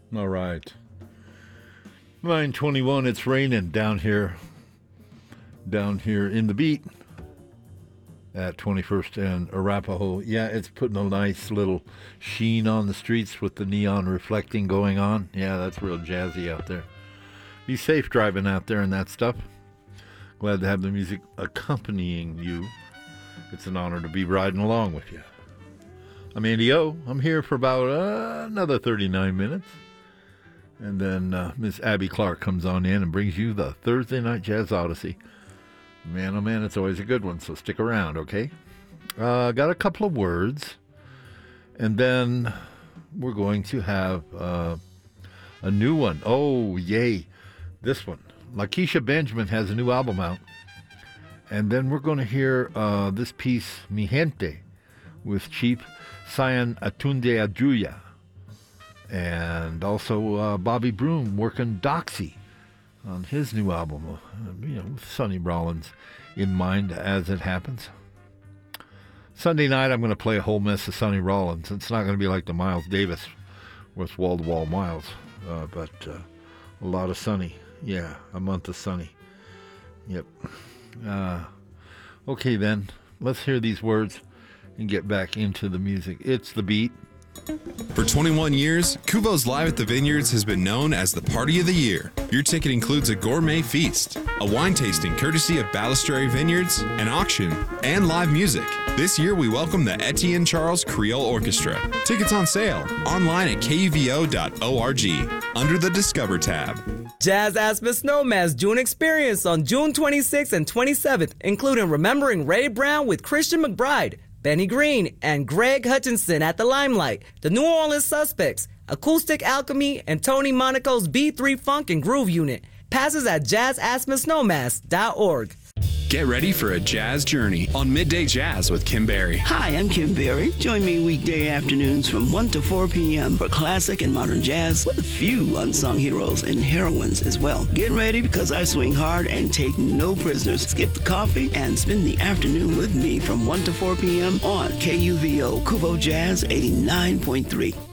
All right. 9:21. It's raining down here in the beat at 21st and Arapahoe. Yeah, it's putting a nice little sheen on the streets with the neon reflecting going on. Yeah, that's real jazzy out there. Be safe driving out there and that stuff. Glad to have the music accompanying you. It's an honor to be riding along with you. I'm Andy O. I'm here for about another 39 minutes. And then Miss Abby Clark comes on in and brings you the Thursday Night Jazz Odyssey. Man, oh man, it's always a good one, so stick around, okay? Got a couple of words. And then we're going to have a new one. Oh, yay. This one. Lakeisha Benjamin has a new album out. And then we're going to hear this piece, Mi Gente, with Chief Cyan Atunde Adjuya. And also Bobby Broom working Doxy on his new album, with Sonny Rollins in mind as it happens. Sunday night, I'm going to play a whole mess of Sonny Rollins. It's not going to be like the Miles Davis with wall-to-wall Miles, but a lot of Sonny. Yeah, a month of Sonny. Yep. Okay, then, let's hear these words and get back into the music. It's The Beat. For 21 years, Kuvo's Live at the Vineyards has been known as the Party of the Year. Your ticket includes a gourmet feast, a wine tasting courtesy of Balistrary Vineyards, an auction, and live music. This year, we welcome the Etienne Charles Creole Orchestra. Tickets on sale online at kuvo.org under the Discover tab. Jazz Aspen Snowman's June experience on June 26th and 27th, including Remembering Ray Brown with Christian McBride, Benny Green, and Greg Hutchinson at the Limelight, the New Orleans Suspects, Acoustic Alchemy, and Tony Monaco's B3 Funk and Groove Unit. Passes at jazzaspensnowmass.org. Get ready for a jazz journey on Midday Jazz with Kim Berry. Hi, I'm Kim Berry. Join me weekday afternoons from 1 to 4 p.m. for classic and modern jazz with a few unsung heroes and heroines as well. Get ready because I swing hard and take no prisoners. Skip the coffee and spend the afternoon with me from 1 to 4 p.m. on KUVO Kuvo Jazz 89.3.